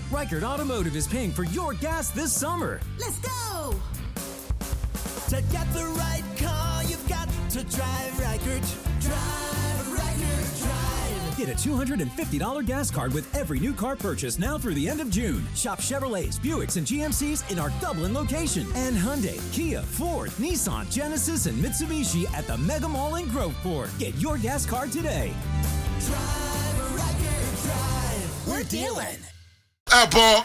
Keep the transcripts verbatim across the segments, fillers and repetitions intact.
Reichert Automotive is paying for your gas this summer. Let's go! To get the right car, you've got to drive Reichert. Drive Reichert, drive. Get a two hundred fifty dollars gas card with every new car purchase now through the end of June. Shop Chevrolets, Buicks, and G M Cs in our Dublin location. And Hyundai, Kia, Ford, Nissan, Genesis, and Mitsubishi at the Mega Mall in Groveport. Get your gas card today. Drive Reichert, drive. We're dealing. Apple.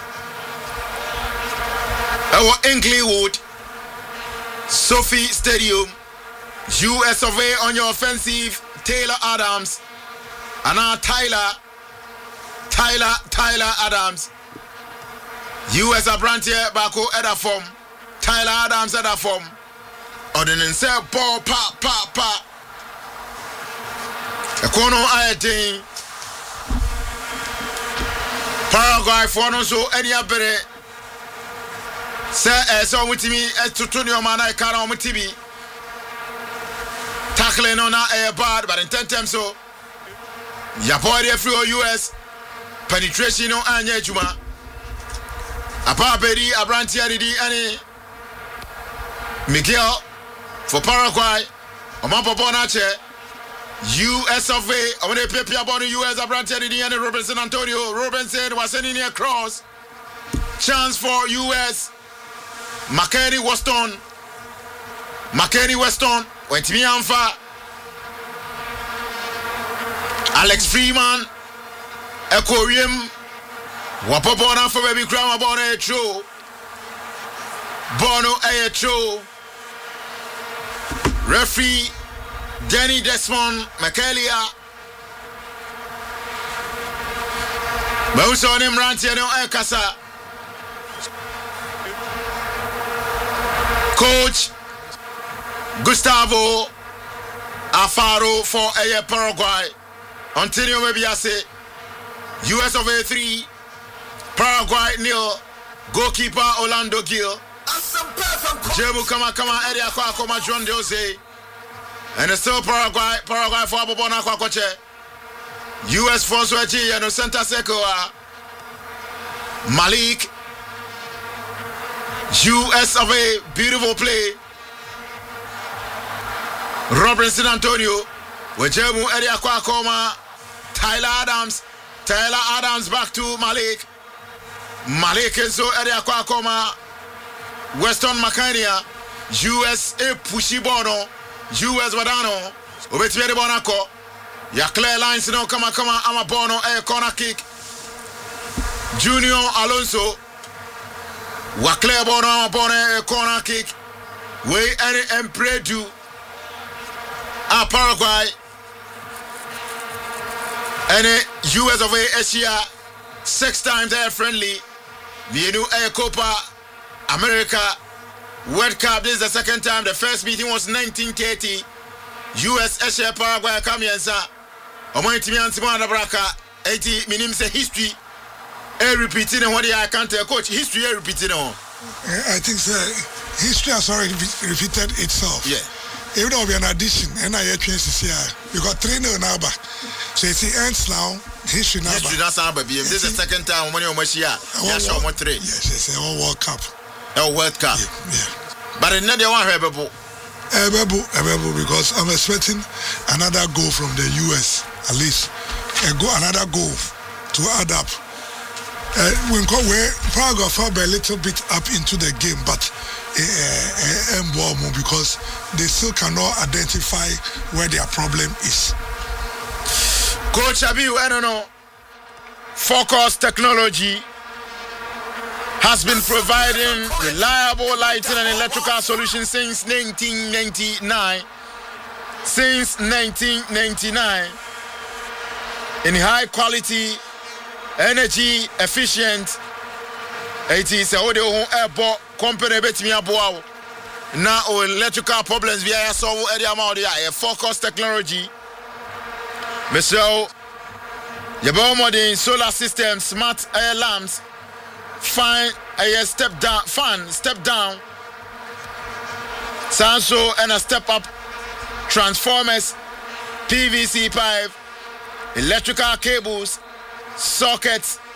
Our Inglewood. Sophie Stadium. U S of A on your offensive. Taylor Adams. And now Tyler. Tyler, Tyler Adams. U S Abrantia Bako Edafom. Tyler Adams Edafom. Ordinance ball pa pa pa. Ekono Ayatin. Paraguay for no so any abere. Say so with me to Tunio Mana Kara with T V. Tackling on a bad, but in ten times so. Yapori free U S penetration on Anya Juma. Apaberi Abrantia Didi any Miguel for Paraguay. Omapa Bonache. U S of A, I want to pay about the U S Abrantia Didi and Robinson Antonio. Robinson was sending a cross. Chance for U S. McKenny Weston. McKenny Weston. Went to me Anfa. Alex Freeman. Aquarium. Wapabona for baby grandma Bono a true. Bono a true. Referee Danny Desmond Michaelia. Bounce on him Rantiano Ekasa. Coach Gustavo Afaro for a Paraguay. Antonio Mebiase. U S of A three. Paraguay nil. Goalkeeper Orlando Gil. Jemu Kama Kama Edia Kwa Koma John Jose. And it's still Paraguay, Paraguay for Abobona Kwakoche. U S François G and Center Sekoa. Malik. U S of A, beautiful play. Robinson Antonio. Wejemu Edia Kwakoma. Tyler Adams. Tyler Adams back to Malik. Malik is so Edia Kwakoma. Weston Macania. U S A Pushi Bono. U S Vadano. Obetiere Bonako. Ya clear lines no kama kama ama Bono a corner kick. Junior Alonso. Wa clear Bono ama Bono a corner kick. We any Empredu. A Paraguay. Any U S of A Asia. Six times air friendly. Vienu a Copa America. World Cup, this is the second time. The first meeting was nineteen thirty. U S Asia Paraguay Kamianza. Omoitimi Antimana Braka. eighty minimum say history. A repeating what I can't tell coach. History a repeating on. I think so. History has already repeated itself. Yeah. Even though we an addition, and I have we got three nil now back. So it ends now. History now. History that's our baby. This is the second time when you're much here. Yes, one three. Yes, yes, a World Cup. A World Cup. Yeah, yeah. But in another one, Rebel. Rebel, Rebel, because I'm expecting another goal from the U S at least. A go, another goal to add up. Uh, we where Paraguay fell a little bit up into the game, but uh, uh, because they still cannot identify where their problem is. Coach Abiu, I don't know. Focus Technology has been providing reliable lighting and electrical solutions since nineteen ninety-nine. Since nineteen ninety-nine. In high quality, energy efficient. It is a audio airport company bet me abo. Now electrical problems via solve area amount a Focus Technology. Michelle Yabo modern solar system, smart air lamps. Fine a step down fan, step down. Sanso and a step up transformers, P V C pipe, electrical cables, sockets,